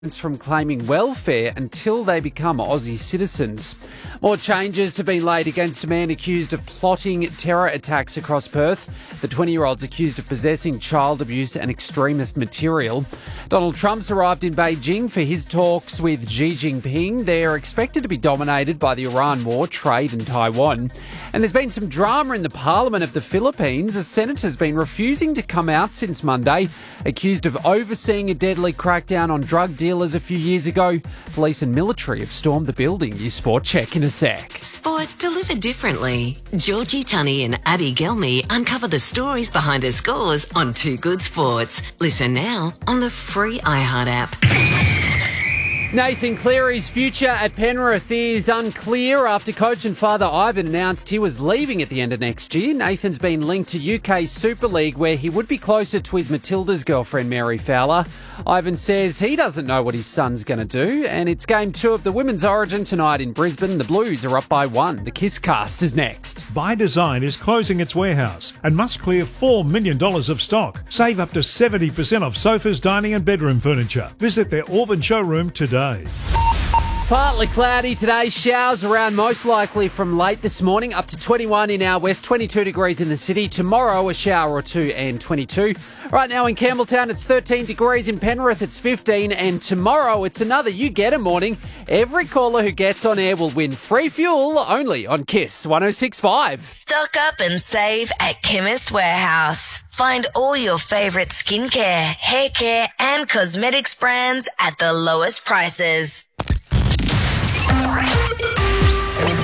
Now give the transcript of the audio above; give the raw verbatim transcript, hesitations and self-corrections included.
from claiming welfare until they become Aussie citizens. More changes have been laid against a man accused of plotting terror attacks across Perth. The twenty-year-old's accused of possessing child abuse and extremist material. Donald Trump's arrived in Beijing for his talks with Xi Jinping. They're expected to be dominated by the Iran war, trade and Taiwan. And there's been some drama in the Parliament of the Philippines. A senator's been refusing to come out since Monday, accused of overseeing a deadly crackdown on drug dealers a few years ago. Police and military have stormed the building. Your sport check in a sec. Sport delivered differently. Georgie Tunney and Abby Gelmy uncover the stories behind her scores on Two Good Sports. Listen now on the free iHeart app. Nathan Cleary's future at Penrith is unclear after coach and father Ivan announced he was leaving at the end of next year. Nathan's been linked to U K Super League, where he would be closer to his Matilda's girlfriend Mary Fowler. Ivan says he doesn't know what his son's going to do, and it's game two of the Women's Origin tonight in Brisbane. The Blues are up by one. The Kiss Cast is next. By Design is closing its warehouse and must clear four million dollars of stock. Save up to seventy percent off sofas, dining and bedroom furniture. Visit their Auburn showroom today. Partly cloudy today, showers around most likely from late this morning, up to twenty-one in our west, twenty-two degrees in the city. Tomorrow a shower or two and twenty-two. Right now in Campbelltown it's thirteen degrees, in Penrith it's fifteen, and tomorrow it's another You Get a morning. Every caller who gets on air will win free fuel only on Kiss one oh six point five. Stock up and save at Chemist Warehouse. Find all your favourite skincare, hair care and cosmetics brands at the lowest prices.